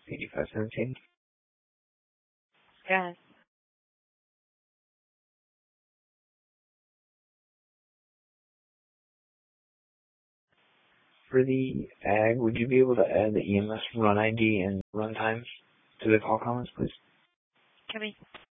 8517. Go ahead. For the ag, would you be able to add the EMS run ID and run times to the call comments, please? Can we